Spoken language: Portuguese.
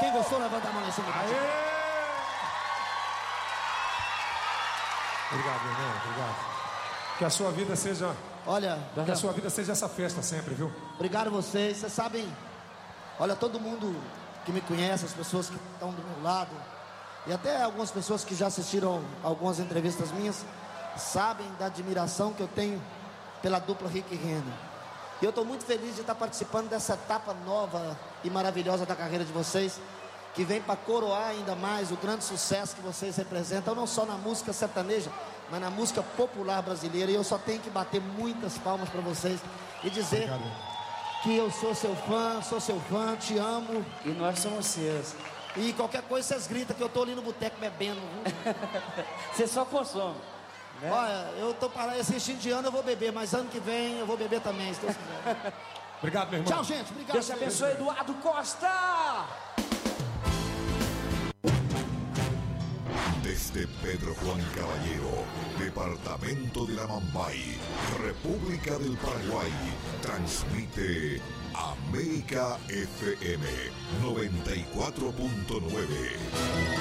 Quem gostou, levanta a mão lá em cima. Obrigado, meu irmão, obrigado. Que a sua vida seja... Olha... Que a sua vida seja essa festa sempre, viu? Obrigado a vocês. Vocês sabem... Olha, todo mundo que me conhece, as pessoas que estão do meu lado, e até algumas pessoas que já assistiram algumas entrevistas minhas, sabem da admiração que eu tenho pela dupla Rick e Renner. E eu estou muito feliz de estar participando dessa etapa nova e maravilhosa da carreira de vocês, que vem para coroar ainda mais o grande sucesso que vocês representam, não só na música sertaneja, mas na música popular brasileira. E eu só tenho que bater muitas palmas para vocês e dizer que eu sou seu fã, te amo. E nós somos seus. E qualquer coisa vocês gritam que eu tô ali no boteco bebendo, viu? Você só consome, né? Olha, eu tô parado, esse indiano eu vou beber, mas ano que vem eu vou beber também, se Deus quiser. Obrigado, meu irmão. Tchau, gente. Obrigado. Deus te abençoe, Eduardo Costa. Desde Pedro Juan Caballero, departamento de la Mambay, República del Paraguay, transmite América FM 94.9.